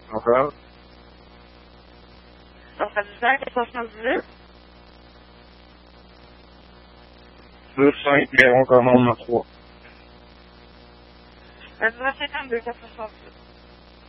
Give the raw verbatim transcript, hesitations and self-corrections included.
Ok. Localizar, que posso fazer? dois cem é um canal na rua. Mas você também, que é por favor.